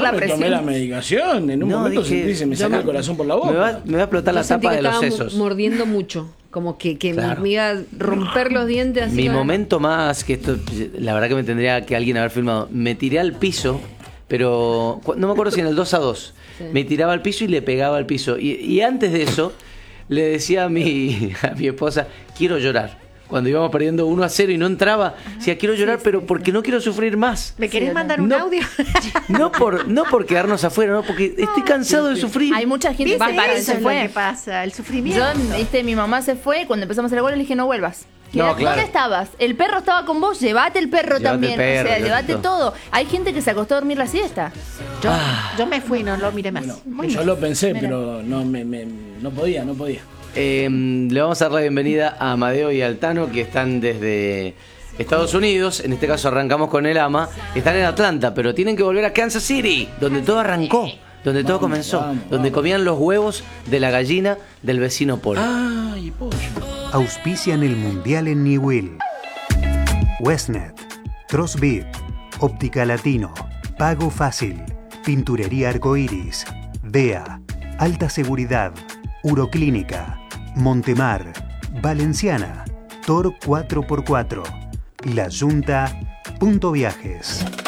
bajar la me presión. tomé la medicación. En un momento sentí se me saca el corazón por la boca. Me va a explotar la sentí tapa que de los estaba sesos. mordiendo mucho. Como que Claro. me iba a romper los dientes. Así Mi con- momento más, que esto, la verdad que me tendría que alguien haber filmado, me tiré al piso, pero no me acuerdo si en el 2-2, Sí. me tiraba al piso y le pegaba al piso. Y antes de eso, le decía a mi esposa, quiero llorar. Cuando íbamos perdiendo 1-0 y no entraba, decía, quiero llorar, pero porque no quiero sufrir más. ¿Me querés mandar un No. audio? No por quedarnos afuera, no, porque estoy cansado de sufrir. Hay mucha gente ¿Viste? que Eso se es lo fue. que pasa, el sufrimiento. Yo, mi mamá se fue, cuando empezamos a hacer el gol le dije no vuelvas. No, claro. ¿Dónde estabas? El perro estaba con vos, llévate el perro Llévate también. el perro, o sea, llévate llévate todo. Hay gente que se acostó a dormir la siesta. Yo me fui, no lo miré más. Bueno, yo lo pensé, pero no podía. Le vamos a dar la bienvenida a Amadeo y Altano, que están desde Estados Unidos. En este caso arrancamos con el AMA. Están en Atlanta, pero tienen que volver a Kansas City, donde todo arrancó, donde todo comenzó, donde comían los huevos de la gallina del vecino Paul. Ay, pollo. Auspician el Mundial en Newell. Westnet, Crossbeat, Óptica Latino, Pago Fácil, Pinturería Arcoiris, DEA, Alta Seguridad, Uroclínica, Montemar, Valenciana, Tor 4x4, La Junta, Punto Viajes.